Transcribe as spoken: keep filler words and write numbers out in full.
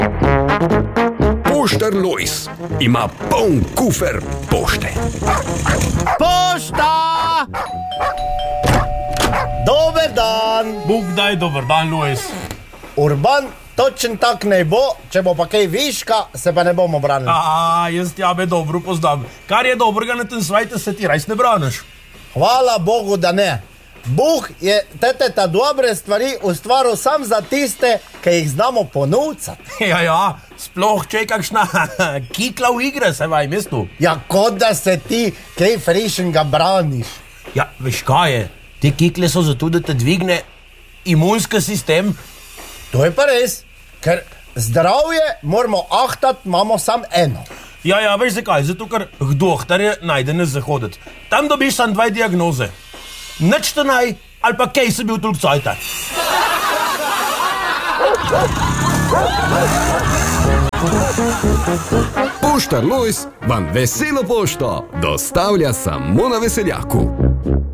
Poštar Lojz ima poln kufer pošte. Pošta! Dober dan! Bog daj, dober dan, Lojz. Urban točen tak ne bo, če bo pa kaj viška, se pa ne bomo branili. A, jaz tjabe dobro poznam. Kar je dobrega na tem svajte, se ti res ne braniš. Hvala Bogu, da ne. Bog je tete ta dobre stvari ustvaril sam za tiste, ki jih znamo ponucati. Ja, ja, sploh če je kakšna kikla v igre, se vaj mestu. Ja, kot da se ti kaj frišenga braniš. Ja, veš kaj je, te kikle so zato, da te dvigne imunski sistem. To je pa res, ker zdravje moramo ahtati, imamo sam eno. Ja, ja, veš zakaj, zato ker k dohtarju najde ne zahoditi. Tam dobiš sam dve diagnoze. Nič te naj, ali pa kaj si bil toliko cajta. Poštar Lojz vam veselo pošto dostavlja samo na Veseljaku.